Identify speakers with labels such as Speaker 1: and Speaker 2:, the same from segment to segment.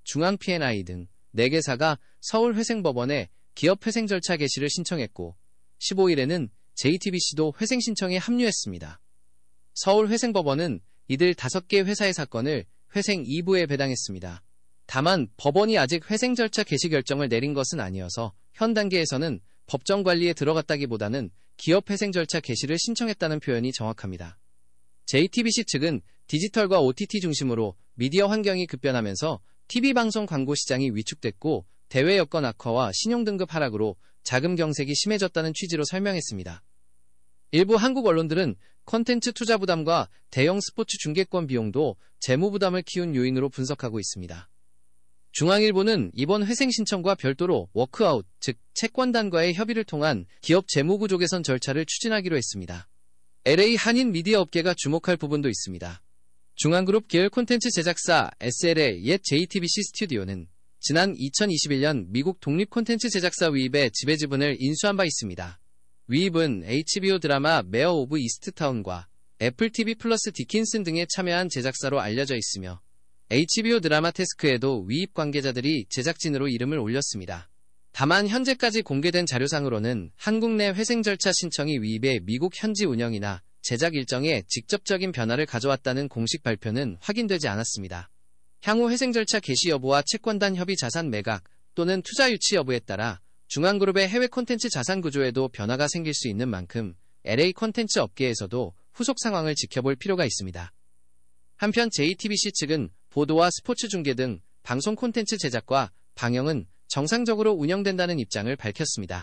Speaker 1: 중앙 P&I 등 4개사가 서울회생법원에 기업회생 절차 개시를 신청했고 15일에는 JTBC도 회생 신청에 합류했습니다. 서울회생법원은 이들 5개 회사의 사건을 회생 2부에 배당했습니다. 다만 법원이 아직 회생 절차 개시 결정을 내린 것은 아니어서 현 단계에서는 법정 관리에 들어갔다기보다는 기업회생 절차 개시를 신청했다는 표현이 정확합니다. JTBC 측은 디지털과 OTT 중심으로 미디어 환경이 급변하면서 TV방송 광고 시장이 위축됐고 대외 여건 악화와 신용등급 하락으로 자금 경색이 심해졌다는 취지로 설명했습니다. 일부 한국 언론들은 콘텐츠 투자 부담과 대형 스포츠 중계권 비용도 재무 부담을 키운 요인으로 분석하고 있습니다. 중앙일보는 이번 회생 신청과 별도로 워크아웃, 즉 채권단과의 협의를 통한 기업 재무구조 개선 절차를 추진하기로 했습니다. LA 한인 미디어 업계가 주목할 부분도 있습니다. 중앙그룹 계열 콘텐츠 제작사 SL의 옛 JTBC 스튜디오는 지난 2021년 미국 독립 콘텐츠 제작사 위입의 지배지분을 인수한 바 있습니다. 위입은 HBO 드라마 메어 오브 이스트타운과 애플 TV 플러스 디킨슨 등에 참여한 제작사로 알려져 있으며 HBO 드라마 태스크에도 위입 관계자들이 제작진으로 이름을 올렸습니다. 다만 현재까지 공개된 자료상으로는 한국 내 회생 절차 신청이 위입의 미국 현지 운영이나 제작 일정에 직접적인 변화를 가져왔다는 공식 발표는 확인되지 않았습니다. 향후 회생 절차 개시 여부와 채권단 협의 자산 매각 또는 투자 유치 여부에 따라 중앙그룹의 해외 콘텐츠 자산 구조에도 변화가 생길 수 있는 만큼 LA 콘텐츠 업계에서도 후속 상황을 지켜볼 필요가 있습니다. 한편 JTBC 측은 보도와 스포츠 중계 등 방송 콘텐츠 제작과 방영은 정상적으로 운영된다는 입장을 밝혔습니다.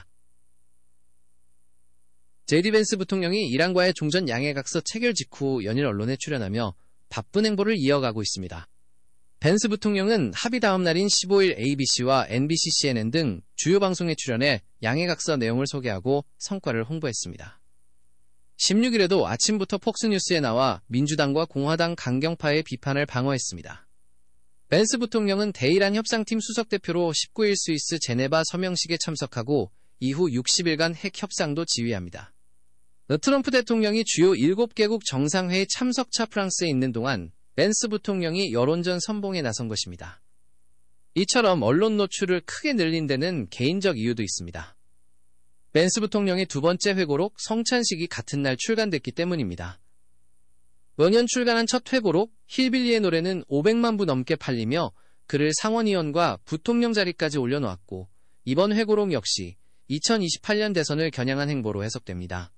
Speaker 1: JD 벤스 부통령이 이란과의 종전 양해각서 체결 직후 연일 언론에 출연하며 바쁜 행보를 이어가고 있습니다. 벤스 부통령은 합의 다음 날인 15일 ABC와 NBC, CNN 등 주요 방송에 출연해 양해각서 내용을 소개하고 성과를 홍보했습니다. 16일에도 아침부터 폭스뉴스에 나와 민주당과 공화당 강경파의 비판을 방어했습니다. 벤스 부통령은 대이란 협상팀 수석대표로 19일 스위스 제네바 서명식에 참석하고 이후 60일간 핵 협상도 지휘합니다. 트럼프 대통령이 주요 7개국 정상회의 참석차 프랑스에 있는 동안 벤스 부통령이 여론전 선봉에 나선 것입니다. 이처럼 언론 노출을 크게 늘린 데는 개인적 이유도 있습니다. 벤스 부통령의 두 번째 회고록 성찬식이 같은 날 출간됐기 때문입니다. 원년 출간한 첫 회고록 힐빌리의 노래는 500만 부 넘게 팔리며 그를 상원의원과 부통령 자리까지 올려놓았고 이번 회고록 역시 2028년 대선을 겨냥한 행보로 해석됩니다.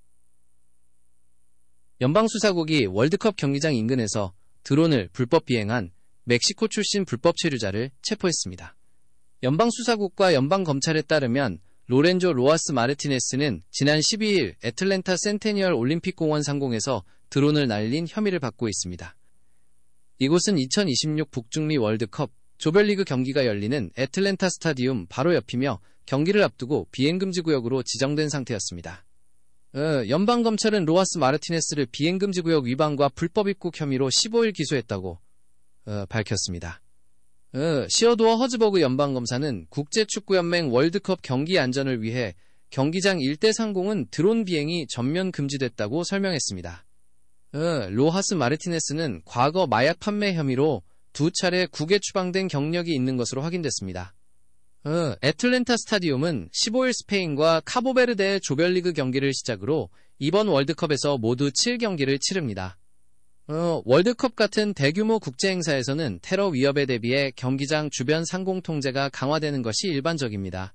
Speaker 1: 연방수사국이 월드컵 경기장 인근에서 드론을 불법 비행한 멕시코 출신 불법 체류자를 체포했습니다. 연방수사국과 연방검찰에 따르면 로렌조 로아스 마르티네스는 지난 12일 애틀랜타 센테니얼 올림픽공원 상공에서 드론을 날린 혐의를 받고 있습니다. 이곳은 2026 북중미 월드컵 조별리그 경기가 열리는 애틀랜타 스타디움 바로 옆이며 경기를 앞두고 비행금지 구역으로 지정된 상태였습니다. 연방검찰은 로아스 마르티네스를 비행금지구역 위반과 불법 입국 혐의로 15일 기소했다고 밝혔습니다. 시어도어 허즈버그 연방검사는 국제축구연맹 월드컵 경기 안전을 위해 경기장 일대 상공은 드론 비행이 전면 금지됐다고 설명했습니다. 로하스 마르티네스는 과거 마약 판매 혐의로 2차례 국외 추방된 경력이 있는 것으로 확인됐습니다. 애틀랜타 스타디움은 15일 스페인과 카보베르데의 조별리그 경기를 시작으로 이번 월드컵에서 모두 7경기를 치릅니다. 월드컵 같은 대규모 국제행사에서는 테러 위협에 대비해 경기장 주변 상공 통제가 강화되는 것이 일반적입니다.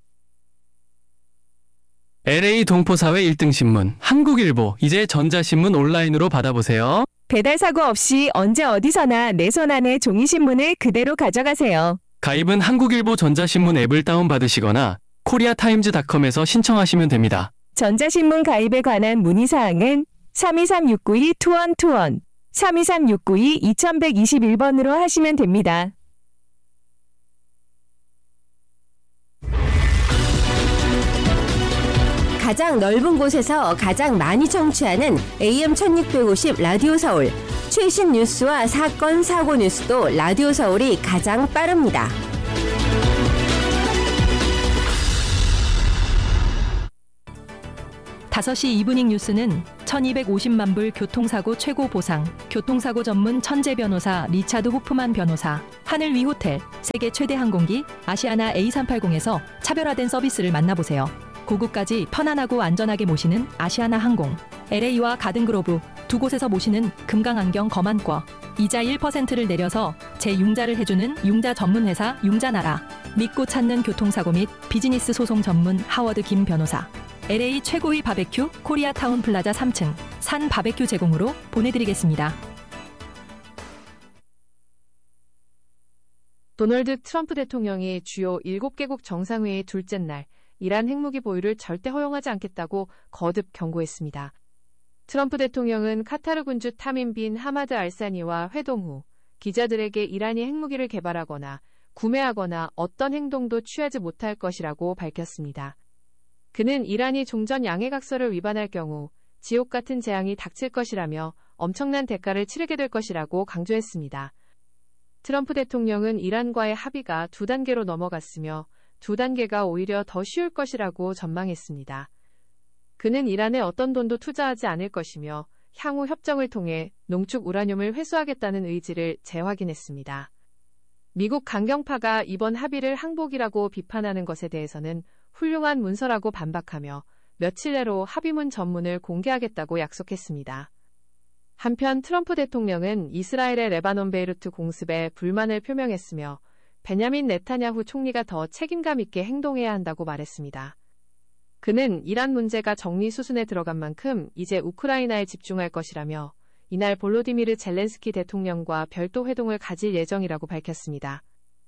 Speaker 2: LA 동포사회 1등 신문 한국일보 이제 전자신문 온라인으로 받아보세요.
Speaker 3: 배달 사고 없이 언제 어디서나 내 손 안에 종이신문을 그대로 가져가세요.
Speaker 2: 가입은 한국일보 전자신문 앱을 다운받으시거나 코리아타임즈닷컴에서 신청하시면 됩니다.
Speaker 3: 전자신문 가입에 관한 문의사항은 323-692-2121, 323-692-2121번으로 하시면 됩니다.
Speaker 4: 가장 넓은 곳에서 가장 많이 청취하는 AM 1650 라디오 서울. 최신 뉴스와 사건, 사고 뉴스도 라디오 서울이 가장 빠릅니다.
Speaker 5: (5시) 이브닝 뉴스는 1250만 불 교통사고 최고 보상, 교통사고 전문 천재 변호사 리차드 호프만 변호사, 하늘 위 호텔, 세계 최대 항공기 아시아나 A380에서 차별화된 서비스를 만나보세요. 고국까지 편안하고 안전하게 모시는 아시아나 항공, LA와 가든그로브 두 곳에서 모시는 금강안경 검안과, 이자 1%를 내려서 재융자를 해주는 융자 전문 회사 융자나라, 믿고 찾는 교통사고 및 비즈니스 소송 전문 하워드 김 변호사, LA 최고의 바베큐 코리아타운 플라자 3층 산 바베큐 제공으로 보내드리겠습니다.
Speaker 6: 도널드 트럼프 대통령이 주요 7개국 정상회의 둘째 날 이란 핵무기 보유를 절대 허용하지 않겠다고 거듭 경고했습니다. 트럼프 대통령은 카타르 군주 타민 빈 하마드 알사니와 회동 후 기자들에게 이란이 핵무기를 개발하거나 구매하거나 어떤 행동도 취하지 못할 것이라고 밝혔습니다. 그는 이란이 종전 양해각서를 위반할 경우 지옥 같은 재앙이 닥칠 것이라며 엄청난 대가를 치르게 될 것이라고 강조했습니다. 트럼프 대통령은 이란과의 합의가 2단계로 넘어갔으며 2단계가 오히려 더 쉬울 것이라고 전망했습니다. 그는 이란에 어떤 돈도 투자하지 않을 것이며 향후 협정을 통해 농축 우라늄을 회수하겠다는 의지를 재확인했습니다. 미국 강경파가 이번 합의를 항복이라고 비판하는 것에 대해서는 훌륭한 문서라고 반박하며 며칠 내로 합의문 전문을 공개하겠다고 약속했습니다. 한편 트럼프 대통령은 이스라엘의 레바논 베이루트 공습에 불만을 표명했으며 베냐민 네타냐후 총리가 더 책임감 있게 행동해야 한다고 말했습니다. 그는 이란 문제가 정리 수순에 들어간 만큼 이제 우크라이나에 집중할 것이라며 이날 볼로디미르 젤렌스키 대통령과 별도 회동을 가질 예정이라고 밝혔습니다.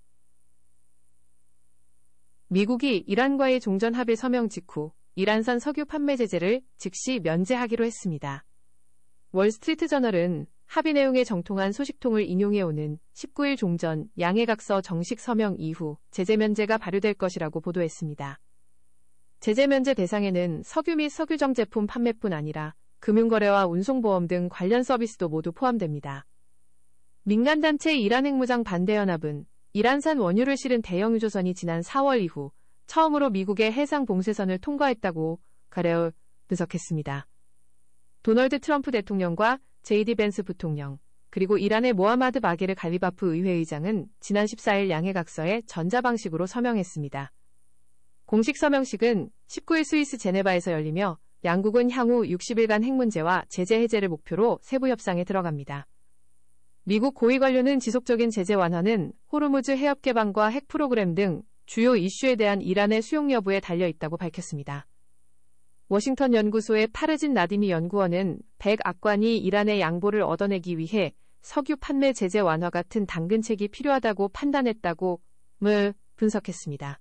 Speaker 6: 미국이 이란과의 종전 합의 서명 직후 이란산 석유 판매 제재를 즉시 면제하기로 했습니다. 월스트리트저널은 합의 내용에 정통한 소식통을 인용해오는 19일 종전 양해각서 정식 서명 이후 제재 면제가 발효될 것이라고 보도했습니다. 제재 면제 대상에는 석유 및 석유정 제품 판매뿐 아니라 금융거래와 운송보험 등 관련 서비스도 모두 포함됩니다. 민간단체 이란 핵무장 반대연합은 이란산 원유를 실은 대형 유조선이 지난 4월 이후 처음으로 미국의 해상 봉쇄선을 통과했다고 가레올 분석했습니다. 도널드 트럼프 대통령과 제이디 벤스 부통령, 그리고 이란의 모하마드 바게르 갈리바프 의회의장은 지난 14일 양해각서에 전자방식으로 서명했습니다. 공식 서명식은 19일 스위스 제네바에서 열리며 양국은 향후 60일간 핵 문제와 제재 해제를 목표로 세부 협상에 들어갑니다. 미국 고위 관료는 지속적인 제재 완화는 호르무즈 해협 개방과 핵 프로그램 등 주요 이슈에 대한 이란의 수용 여부에 달려 있다고 밝혔습니다. 워싱턴 연구소의 파르진 나디미 연구원은 백악관이 이란의 양보를 얻어내기 위해 석유 판매 제재 완화 같은 당근책이 필요하다고 판단했다고 분석했습니다.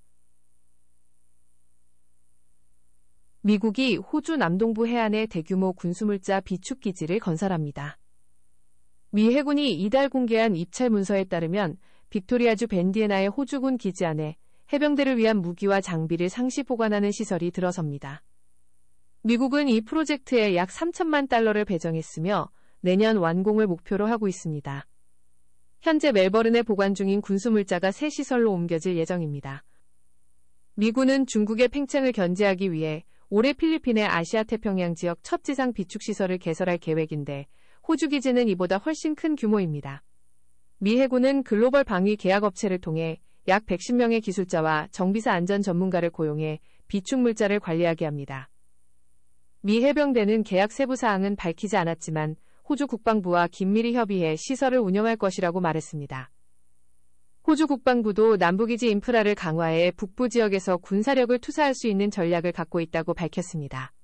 Speaker 6: 미국이 호주 남동부 해안에 대규모 군수물자 비축기지를 건설합니다. 미 해군이 이달 공개한 입찰 문서에 따르면 빅토리아주 밴디에나의 호주군 기지 안에 해병대를 위한 무기와 장비를 상시 보관하는 시설이 들어섭니다. 미국은 이 프로젝트에 약 3천만 달러를 배정했으며 내년 완공을 목표로 하고 있습니다. 현재 멜버른에 보관 중인 군수물자가 새 시설로 옮겨질 예정입니다. 미군은 중국의 팽창을 견제하기 위해 올해 필리핀의 아시아 태평양 지역 첫 지상 비축시설을 개설할 계획인데 호주 기지는 이보다 훨씬 큰 규모입니다. 미 해군은 글로벌 방위 계약업체를 통해 약 110명의 기술자와 정비사 안전 전문가를 고용해 비축물자를 관리하게 합니다. 미 해병대는 계약 세부 사항은 밝히지 않았지만 호주 국방부와 긴밀히 협의해 시설을 운영할 것이라고 말했습니다. 호주 국방부도 남부기지 인프라를 강화해 북부 지역에서 군사력을 투사할 수 있는 전략을 갖고 있다고 밝혔습니다.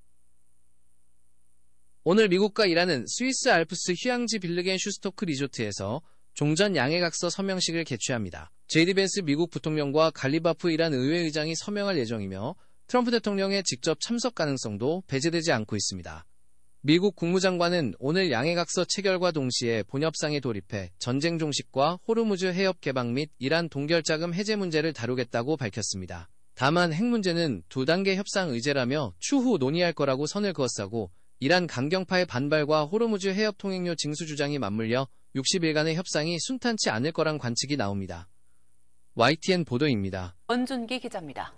Speaker 1: 오늘 미국과 이란은 스위스 알프스 휴양지 빌르겐 슈스토크 리조트에서 종전 양해각서 서명식을 개최합니다. 제이디 벤스 미국 부통령과 갈리바프 이란 의회의장이 서명할 예정이며 트럼프 대통령의 직접 참석 가능성도 배제되지 않고 있습니다. 미국 국무장관은 오늘 양해각서 체결과 동시에 본협상에 돌입해 전쟁 종식과 호르무즈 해협 개방 및 이란 동결자금 해제 문제를 다루겠다고 밝혔습니다. 다만 핵 문제는 2단계 협상 의제라며 추후 논의할 거라고 선을 그었사고 이란 강경파의 반발과 호르무즈 해협 통행료 징수 주장이 맞물려 60일간의 협상이 순탄치 않을 거란 관측이 나옵니다. YTN 보도입니다.
Speaker 7: 원준기 기자입니다.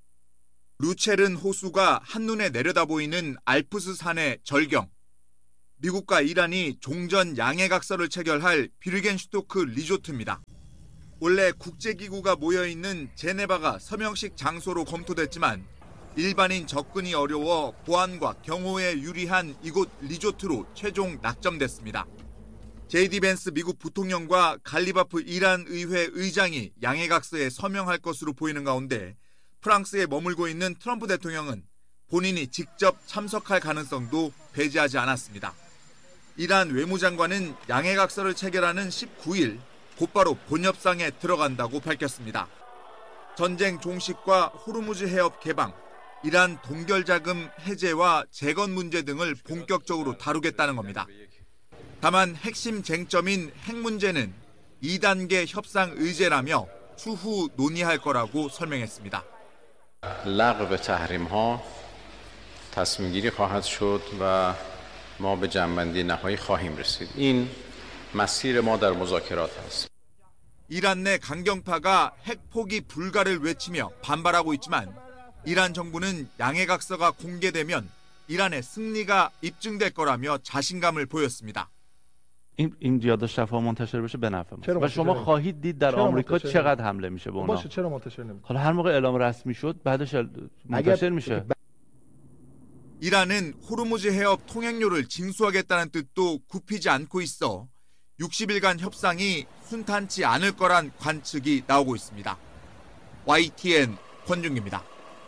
Speaker 8: 루체른 호수가 한눈에 내려다 보이는 알프스 산의 절경.
Speaker 7: 미국과 이란이 종전 양해각서를 체결할 비르겐슈토크 리조트입니다. 원래 국제기구가 모여있는 제네바가 서명식 장소로 검토됐지만 일반인 접근이 어려워 보안과 경호에 유리한 이곳 리조트로 최종 낙점됐습니다. 제이디 벤스 미국 부통령과 갈리바프 이란 의회 의장이 양해각서에 서명할 것으로 보이는 가운데 프랑스에 머물고 있는 트럼프 대통령은 본인이 직접 참석할 가능성도 배제하지 않았습니다. 이란 외무장관은 양해각서를 체결하는 19일 곧바로 본협상에 들어간다고 밝혔습니다. 전쟁 종식과 호르무즈 해협 개방, 이란 동결자금 해제와 재건 문제 등을 본격적으로 다루겠다는 겁니다. 다만 핵심 쟁점인 핵 문제는 2단계 협상 의제라며 추후 논의할 거라고 설명했습니다.
Speaker 8: لغو تحریم‌ها تصمیم‌گیری خواهد شد و ما به جمع‌بندی نهایی خواهیم رسید. این مسیر ما در مذاکرات است.
Speaker 7: 이란 내 강경파가 핵 포기 불가를 외치며 반발하고 있지만 이란 정부는 양해각서가 공개되면 이란의 승리가 입증될 거라며 자신감을 보였습니다.
Speaker 9: این زیاد شفاف منتشر بشه به نفع ما و شما خواهید دید در آمریکا چقدر حمله میشه به اونا.
Speaker 10: چرا منتشر نمیشه؟
Speaker 9: حالا هر موقع اعلام رسمی شد بعدش منتشر میشه.
Speaker 7: 이란은 호르무즈 해협 통행료를 징수하겠다는 뜻도 굽히지 않고 있어 60일간 협상이 순탄치 않을 거란 관측이 나오고 있습니다. YTN 권준기입니다.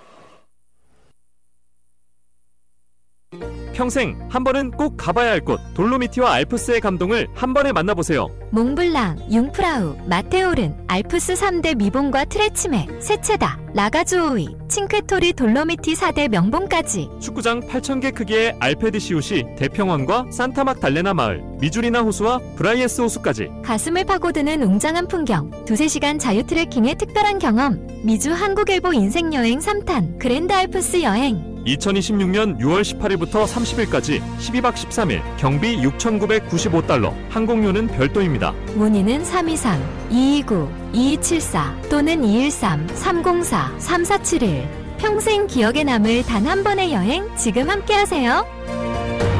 Speaker 11: 평생 한 번은 꼭 가봐야 할 곳 돌로미티와 알프스의 감동을 한 번에 만나보세요.
Speaker 12: 몽블랑, 융프라우, 마테오른, 알프스 3대 미봉과 트레치메, 세체다, 라가주오이, 칭크토리 돌로미티 4대 명봉까지
Speaker 11: 축구장 8,000개 크기의 알페드 시우시, 대평원과 산타막 달레나 마을, 미주리나 호수와 브라이에스 호수까지
Speaker 12: 가슴을 파고드는 웅장한 풍경, 2-3시간 자유 트레킹의 특별한 경험, 미주 한국일보 인생여행 3탄, 그랜드 알프스 여행
Speaker 11: 2026년 6월 18일부터 30일까지 12박 13일 경비 $6,995 항공료는 별도입니다.
Speaker 12: 문의는 323-229-2274 또는 213-304-3471 평생 기억에 남을 단 한 번의 여행 지금 함께하세요.